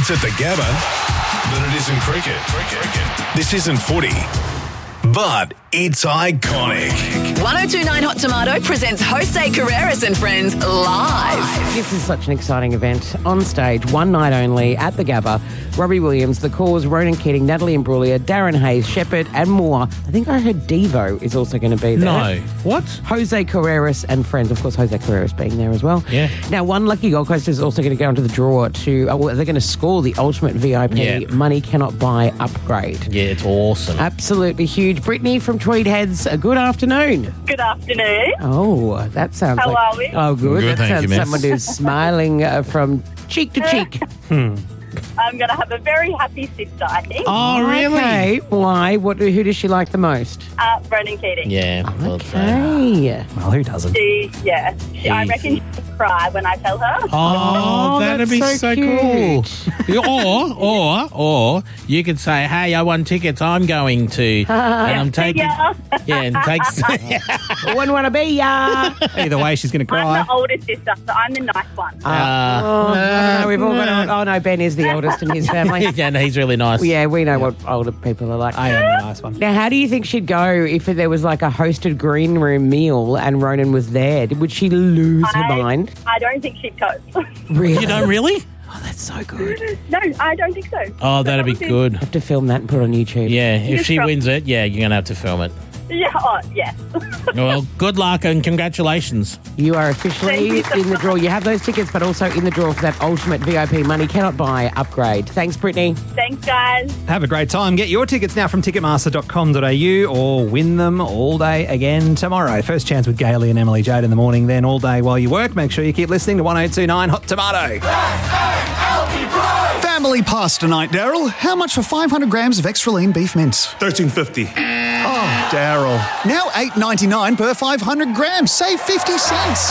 It's at the Gabba, but it isn't cricket. This isn't footy, but it's iconic. 1029 Hot Tomato presents Jose Carreras and Friends live. This is such an exciting event. On stage, one night only, at the Gabba, Robbie Williams, The Cause, Ronan Keating, Natalie Imbruglia, Darren Hayes, Shepherd and more. I think I heard Devo is also going to be there. No. What? Jose Carreras and Friends. Of course, Jose Carreras being there as well. Yeah. Now, one lucky Gold Coast is also going to go into the draw to, they're going to score the ultimate VIP Money Cannot Buy upgrade. Yeah, it's awesome. Absolutely huge. Brittany from Tweed Heads, good afternoon. Good afternoon. Oh, that sounds How like... are we? Oh, good. Good, That thank sounds you, miss. someone who's smiling from cheek to cheek. I'm going to have a very happy sister, I think. Oh, really? Okay. Why? Who does she like the most? Ronan Keating. Yeah. well, Okay. Well, who doesn't? I reckon she'll cry when I tell her. Oh, that'd that's be so so cute. cool. or you could say, "Hey, I won tickets. I'm going to, and I'm taking." Yeah. Yeah, and takes. Wouldn't want to be ya. Either way, she's going to I'm cry. the older sister, so I'm the nice one. No, we've all got. Oh no, Ben is the oldest in his family. Yeah, and he's really nice. Yeah, we know what older people are like. I am the nice one. Now, how do you think she'd go if there was like a hosted green room meal and Ronan was there? Would she lose her mind? I don't think she'd cope. Really? You don't really? Oh, that's so good. No, I don't think so. Oh, that'd be good. Have to film that and put it on YouTube. Yeah, if Just she from- wins it, yeah, you're gonna have to film it. Yes. Well, good luck and congratulations. You are officially Thank you so in the draw. You have those tickets, but also in the draw for that ultimate VIP Money Cannot Buy upgrade. Thanks, Brittany. Thanks, guys. Have a great time. Get your tickets now from ticketmaster.com.au or win them all day again tomorrow. First chance with Gailey and Emily Jade in the morning, then all day while you work. Make sure you keep listening to 1029 Hot Tomato. Family pasta night, Daryl. How much for 500 grams of extra lean beef mince? $13.50. Oh, Daryl. Now $8.99 per 500 grams. Save 50 cents.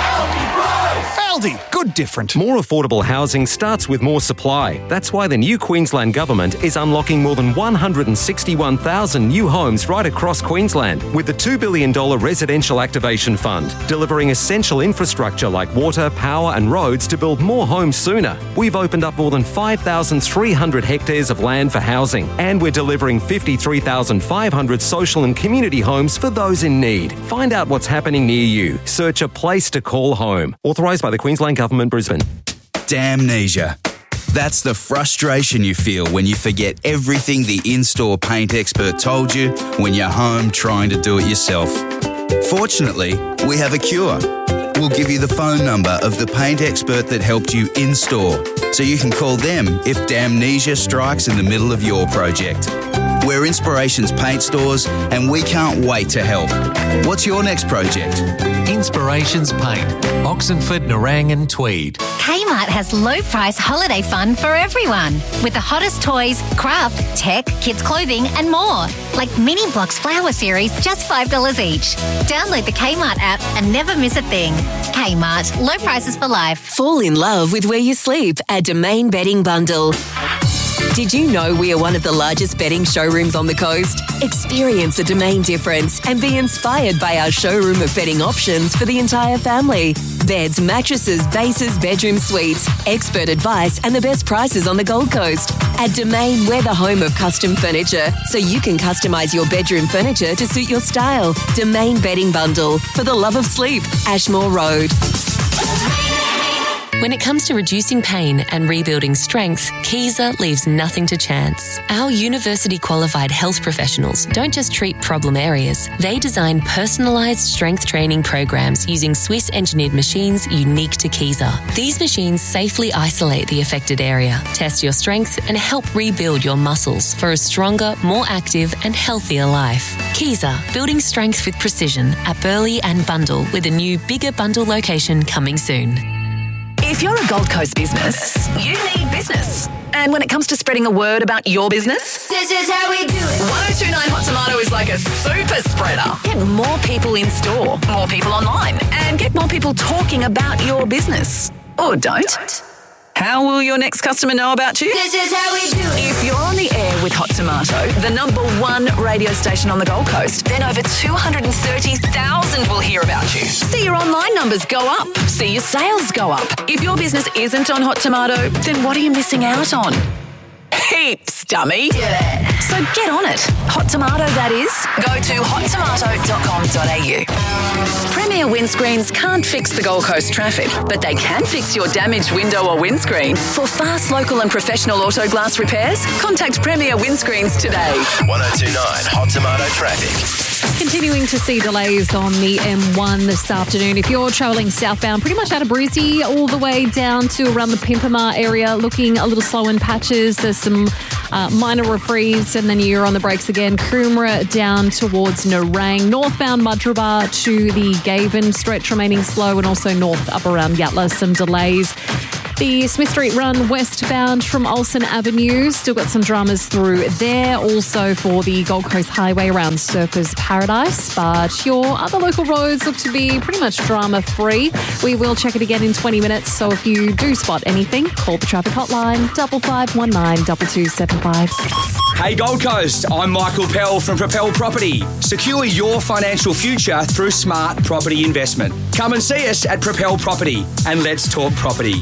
Aldi. Good different. More affordable housing starts with more supply. That's why the new Queensland Government is unlocking more than 161,000 new homes right across Queensland with the $2 billion Residential Activation Fund, delivering essential infrastructure like water, power and roads to build more homes sooner. We've opened up more than 5,300 hectares of land for housing, and we're delivering 53,500 social and community homes for those in need. Find out what's happening near you. Search a place to call home. Authorised by the Queensland Government, Brisbane. Damnesia. That's the frustration you feel when you forget everything the in-store paint expert told you when you're home trying to do it yourself. Fortunately, we have a cure. We'll give you the phone number of the paint expert that helped you in-store, so you can call them if damnesia strikes in the middle of your project. We're Inspirations Paint Stores, and we can't wait to help. What's your next project? Inspirations Paint, Oxenford, Nerang and Tweed. Kmart has low price holiday fun for everyone with the hottest toys, craft, tech, kids clothing and more. Like Mini Blocks Flower Series, just $5 each. Download the Kmart app and never miss a thing. Kmart, low prices for life. Fall in love with where you sleep at Domain Bedding Bundle. Did you know we are one of the largest bedding showrooms on the coast? Experience a Domain difference and be inspired by our showroom of bedding options for the entire family. Beds, mattresses, bases, bedroom suites, expert advice and the best prices on the Gold Coast. At Domain, we're the home of custom furniture, so you can customise your bedroom furniture to suit your style. Domain Bedding Bundle, for the love of sleep, Ashmore Road. When it comes to reducing pain and rebuilding strength, Keyser leaves nothing to chance. Our university-qualified health professionals don't just treat problem areas. They design personalised strength training programs using Swiss-engineered machines unique to Keyser. These machines safely isolate the affected area, test your strength, and help rebuild your muscles for a stronger, more active, and healthier life. Keyser, building strength with precision at Burleigh and Bundle, with a new, bigger Bundle location coming soon. If you're a Gold Coast business, you need business. And when it comes to spreading the word about your business, This is how we do it. 1029 Hot Tomato is like a super spreader. Get more people in store, more people online, and get more people talking about your business. Or don't. How will your next customer know about you? This is how we do it. If you're on the air with Hot Tomato, the number one radio station on the Gold Coast, then over 230,000 will hear about you. See your online numbers go up. See your sales go up. If your business isn't on Hot Tomato, then what are you missing out on? Heaps, dummy. Yeah. So get on it. Hot Tomato, that is. Go to hottomato.com.au. Premier Windscreens can't fix the Gold Coast traffic, but they can fix your damaged window or windscreen. For fast, local and professional auto glass repairs, contact Premier Windscreens today. 1029 Hot Tomato traffic. Continuing to see delays on the M1 this afternoon. If you're travelling southbound, pretty much out of Brizzy all the way down to around the Pimpama area, looking a little slow in patches. There's some minor reprieves, and then you're on the brakes again. Coomera down towards Nerang. Northbound Mudgeeraba to the Gavin stretch remaining slow, and also north up around Yatla, some delays. The Smith Street Run westbound from Olsen Avenue, still got some dramas through there. Also for the Gold Coast Highway around Surfers Paradise. But your other local roads look to be pretty much drama-free. We will check it again in 20 minutes. So if you do spot anything, call the traffic hotline 5519 2275. Hey Gold Coast, I'm Michael Pell from Propel Property. Secure your financial future through smart property investment. Come and see us at Propel Property and let's talk property.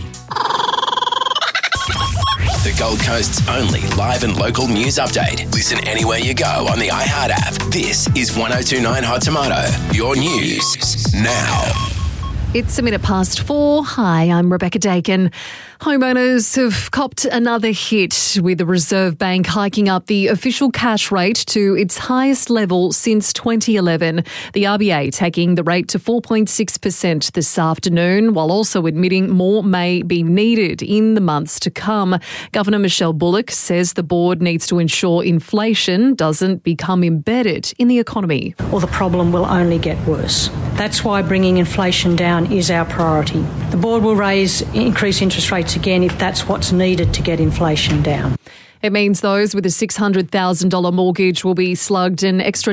The Gold Coast's only live and local news update. Listen anywhere you go on the iHeart app. This is 1029 Hot Tomato. Your news now. It's 4:01. Hi, I'm Rebecca Dakin. Homeowners have copped another hit with the Reserve Bank hiking up the official cash rate to its highest level since 2011. The RBA taking the rate to 4.6% this afternoon, while also admitting more may be needed in the months to come. Governor Michelle Bullock says the board needs to ensure inflation doesn't become embedded in the economy. Or the problem will only get worse. That's why bringing inflation down is our priority. The board will increase interest rates again if that's what's needed to get inflation down. It means those with a $600,000 mortgage will be slugged an extra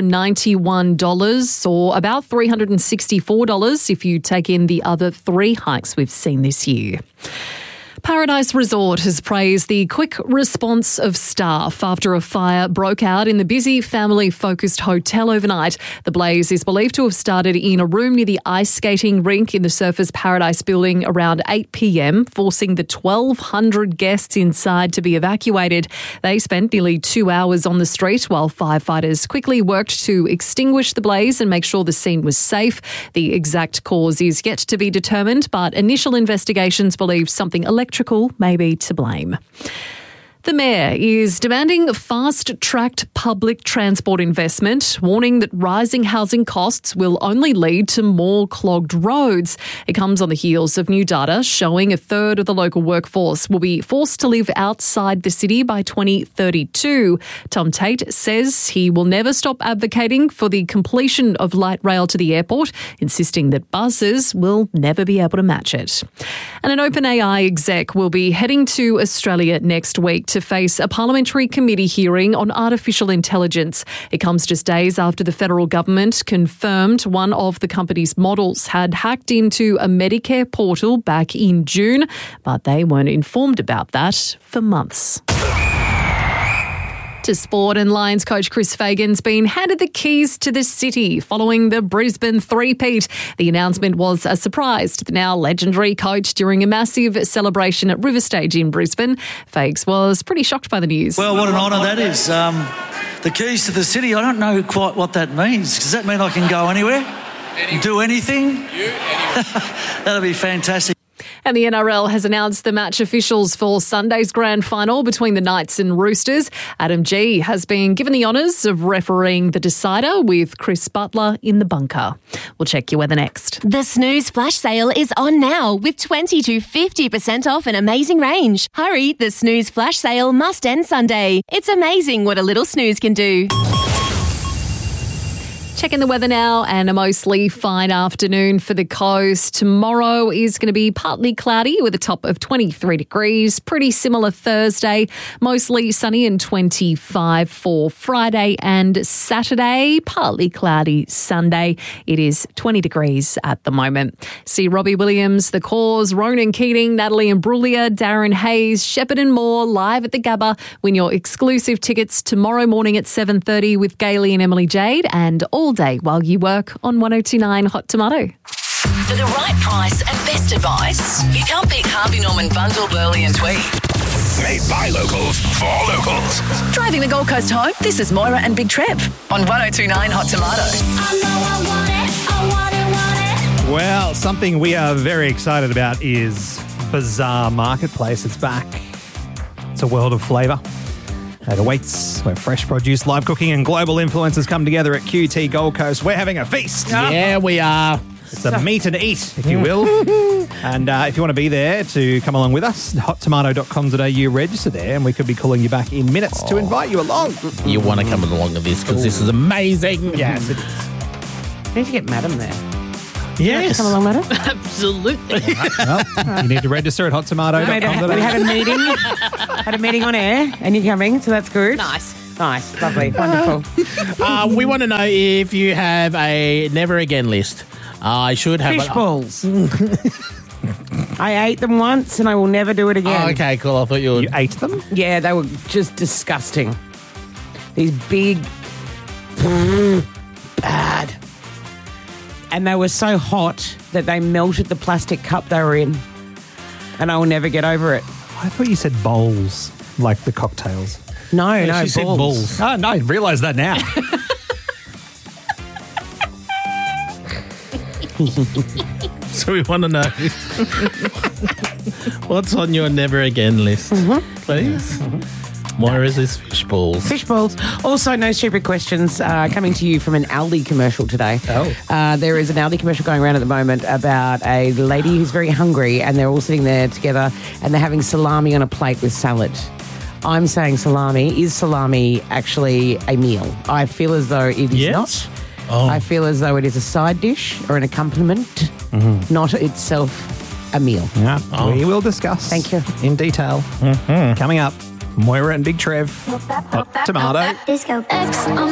$91 or about $364 if you take in the other 3 hikes we've seen this year. Paradise Resort has praised the quick response of staff after a fire broke out in the busy family-focused hotel overnight. The blaze is believed to have started in a room near the ice skating rink in the Surfers Paradise building around 8 p.m, forcing the 1,200 guests inside to be evacuated. They spent nearly 2 hours on the street while firefighters quickly worked to extinguish the blaze and make sure the scene was safe. The exact cause is yet to be determined, but initial investigations believe something electrical may be to blame. The Mayor is demanding fast-tracked public transport investment, warning that rising housing costs will only lead to more clogged roads. It comes on the heels of new data showing a third of the local workforce will be forced to live outside the city by 2032. Tom Tate says he will never stop advocating for the completion of light rail to the airport, insisting that buses will never be able to match it. And an OpenAI exec will be heading to Australia next week to face a parliamentary committee hearing on artificial intelligence. It comes just days after the federal government confirmed one of the company's models had hacked into a Medicare portal back in June, but they weren't informed about that for months. To sport, and Lions coach Chris Fagan's been handed the keys to the city following the Brisbane three-peat. The announcement was a surprise to the now legendary coach during a massive celebration at River Stage in Brisbane. Fags was pretty shocked by the news. Well, what an honour that is. The keys to the city, I don't know quite what that means. Does that mean I can go anywhere? Do anything? That'll be fantastic. And the NRL has announced the match officials for Sunday's grand final between the Knights and Roosters. Adam G has been given the honours of refereeing the decider with Chris Butler in the bunker. We'll check your weather next. The Snooze Flash Sale is on now with 20 to 50% off an amazing range. Hurry, the Snooze Flash Sale must end Sunday. It's amazing what a little snooze can do. Checking the weather now, and a mostly fine afternoon for the coast. Tomorrow is going to be partly cloudy with a top of 23 degrees. Pretty similar Thursday, mostly sunny and 25 for Friday and Saturday. Partly cloudy Sunday. It is 20 degrees at the moment. See Robbie Williams, The Cause, Ronan Keating, Natalie Imbruglia, Darren Hayes, Shepherd and more live at the Gabba. Win your exclusive tickets tomorrow morning at 7:30 with Gailey and Emily Jade, and all day while you work on 102.9 Hot Tomato. For the right price and best advice, you can't beat Harvey Norman Bundle, Burley and Tweed. Made by locals for locals. Driving the Gold Coast home, this is Moira and Big Trev on 102.9 Hot Tomato. Well, something we are very excited about is Bazaar Marketplace. It's back. It's a world of flavour. It awaits where fresh produce, live cooking and global influencers come together at QT Gold Coast. We're having a feast. Yeah, we are. It's a meet and eat, if you will. And if you want to be there to come along with us, hottomato.com.au, register there, and we could be calling you back in minutes to invite you along. You want to come along to this because this is amazing. Yes, it is. We need to get Madam there. Yes. Come along, Madam. Absolutely. Well, you need to register at hottomato.com.au. We had a meeting. Had a meeting on air, and you're coming, so that's good. Nice. Nice. Lovely. Wonderful. We want to know if you have a never again list. I should have Fish balls. I ate them once, and I will never do it again. Oh, okay, cool. I thought you would. You ate them? Yeah, they were just disgusting. These big, bad. And they were so hot that they melted the plastic cup they were in. And I will never get over it. I thought you said bowls, like the cocktails. No, Yeah, no, she said balls. balls. Oh, no, I realise that now. So we want to know what's on your never again list, please. Moira's is fish balls. Fish balls. Also, no stupid questions coming to you from an Aldi commercial today. Oh. There is an Aldi commercial going around at the moment about a lady who's very hungry, and they're all sitting there together and they're having salami on a plate with salad. I'm saying salami. Is salami actually a meal? I feel as though it is not. Oh. I feel as though it is a side dish or an accompaniment, not itself a meal. Yeah, we will discuss. Thank you. In detail. Coming up, Moira and Big Trev. Hot Tomato. Disco X on